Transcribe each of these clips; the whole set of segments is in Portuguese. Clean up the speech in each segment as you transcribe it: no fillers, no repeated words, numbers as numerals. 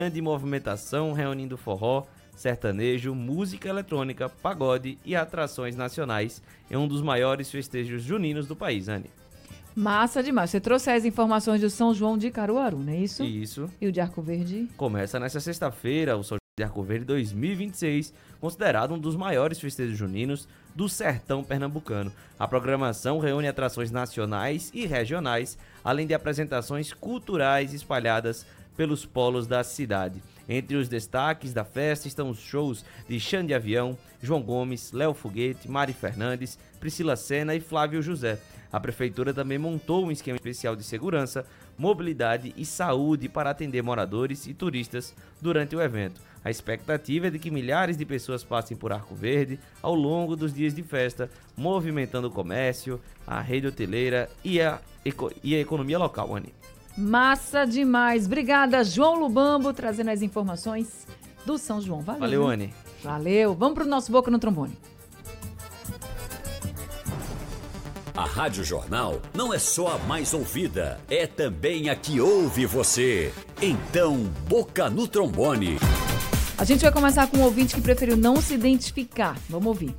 grande movimentação reunindo forró, sertanejo, música eletrônica, pagode e atrações nacionais em um dos maiores festejos juninos do país, Anny. Massa demais. Você trouxe as informações do São João de Caruaru, não é isso? Isso. E o de Arco Verde? Começa nesta sexta-feira o São João de Arco Verde 2026, considerado um dos maiores festejos juninos do sertão pernambucano. A programação reúne atrações nacionais e regionais, além de apresentações culturais espalhadas pelos polos da cidade. Entre os destaques da festa estão os shows de Xande Avião, João Gomes, Léo Foguete, Mari Fernandes, Priscila Senna e Flávio José. A prefeitura também montou um esquema especial de segurança, mobilidade e saúde para atender moradores e turistas durante o evento. A expectativa é de que milhares de pessoas passem por Arco Verde ao longo dos dias de festa, movimentando o comércio, a rede hoteleira e a economia local, Anny. Massa demais. Obrigada, João Lubambo, trazendo as informações do São João. Valeu, Anny. Valeu. Vamos pro nosso Boca no Trombone. A Rádio Jornal não é só a mais ouvida, é também a que ouve você. Então, Boca no Trombone. A gente vai começar com um ouvinte que preferiu não se identificar. Vamos ouvir.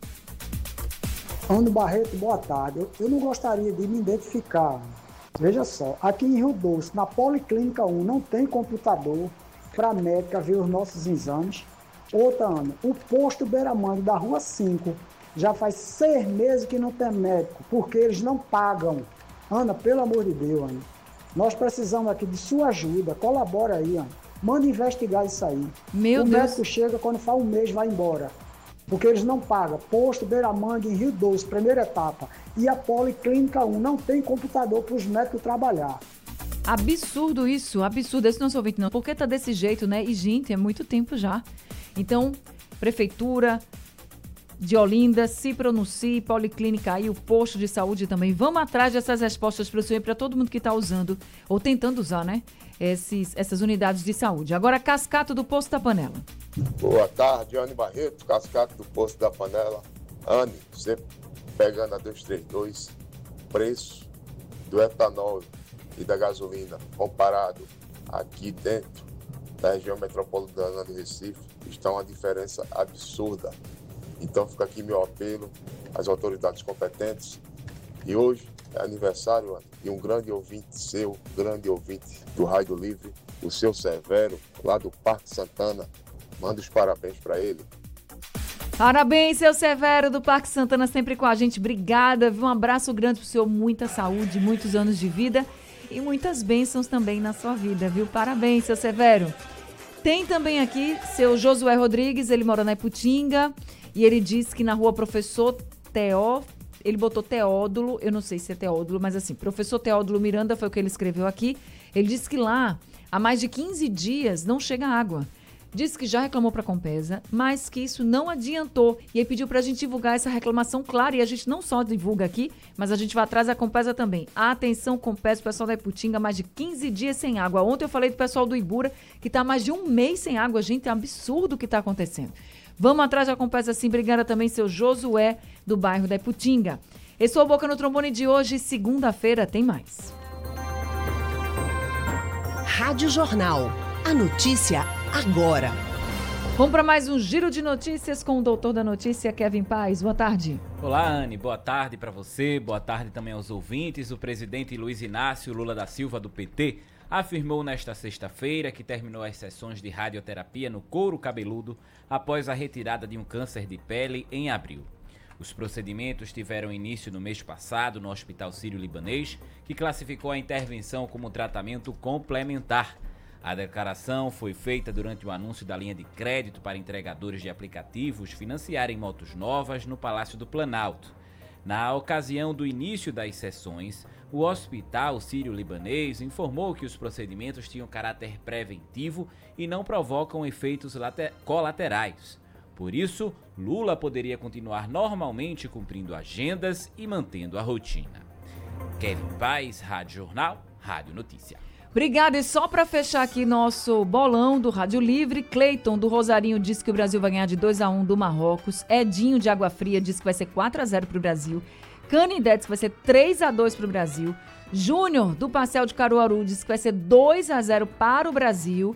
Ano Barreto, boa tarde. Eu não gostaria de me identificar. Veja só, aqui em Rio Doce, na Policlínica 1, não tem computador para a médica ver os nossos exames. Outra, Ana, o posto Beira-Mando da Rua 5 já faz 6 meses que não tem médico, porque eles não pagam. Ana, pelo amor de Deus, Ana, nós precisamos aqui de sua ajuda. Colabora aí, Ana. Manda investigar isso aí. Meu o Deus. médico chega, quando faz um mês, vai embora. Porque eles não pagam. Posto Beira-Mando em Rio Doce, primeira etapa. E a Policlínica 1 não tem computador para os médicos trabalhar. Absurdo isso, absurdo. Esse não é ouvinte não. Por que tá desse jeito, né? E, gente, é muito tempo já. Então, Prefeitura de Olinda, se pronuncie, Policlínica aí, o posto de saúde também. Vamos atrás dessas respostas para o senhor e para todo mundo que está usando, ou tentando usar, né? Essas unidades de saúde. Agora, Cascato do Poço da Panela. Boa tarde, Anny Barreto, Cascato do Poço da Panela. Anny, você pegando a 232, preço do etanol e da gasolina comparado aqui dentro da região metropolitana de Recife, está uma diferença absurda. Então fica aqui meu apelo às autoridades competentes. E hoje é aniversário de um grande ouvinte seu, grande ouvinte do Rádio Livre, o seu Severo, lá do Parque Santana. Manda os parabéns para ele. Parabéns, seu Severo do Parque Santana, sempre com a gente. Obrigada, um abraço grande pro senhor, muita saúde, muitos anos de vida e muitas bênçãos também na sua vida, viu? Parabéns, seu Severo. Tem também aqui seu Josué Rodrigues, ele mora na Iputinga e ele diz que na rua Professor ele botou Teódulo, eu não sei se é Teódulo, mas assim, Professor Teódulo Miranda foi o que ele escreveu aqui. Ele disse que lá, há mais de 15 dias, não chega água. Disse que já reclamou para a Compesa, mas que isso não adiantou. E aí pediu para a gente divulgar essa reclamação, claro, e a gente não só divulga aqui, mas a gente vai atrás da Compesa também. Atenção, Compesa, o pessoal da Iputinga, mais de 15 dias sem água. Ontem eu falei do pessoal do Ibura, que está mais de um mês sem água. Gente, é absurdo o que está acontecendo. Vamos atrás da Compesa sim. Obrigada também, seu Josué, do bairro da Iputinga. Esse foi o Boca no Trombone de hoje. Segunda-feira tem mais. Rádio Jornal. A notícia agora. Vamos para mais um Giro de Notícias com o doutor da notícia, Kevin Paz. Boa tarde. Olá, Anny. Boa tarde para você. Boa tarde também aos ouvintes. O presidente Luiz Inácio Lula da Silva, do PT, afirmou nesta sexta-feira que terminou as sessões de radioterapia no couro cabeludo após a retirada de um câncer de pele em abril. Os procedimentos tiveram início no mês passado no Hospital Sírio-Libanês, que classificou a intervenção como tratamento complementar. A declaração foi feita durante o anúncio da linha de crédito para entregadores de aplicativos financiarem motos novas no Palácio do Planalto. Na ocasião do início das sessões, o Hospital Sírio-Libanês informou que os procedimentos tinham caráter preventivo e não provocam efeitos colaterais. Por isso, Lula poderia continuar normalmente cumprindo agendas e mantendo a rotina. Kevin Paz, Rádio Jornal, Rádio Notícia. Obrigada. E só para fechar aqui nosso bolão do Rádio Livre, Cleiton do Rosarinho disse que o Brasil vai ganhar de 2-1 do Marrocos. Edinho de Água Fria disse que vai ser 4-0 para o Brasil. Canindé disse que vai ser 3-2 para o Brasil. Júnior do Parcel de Caruaru disse que vai ser 2-0 para o Brasil.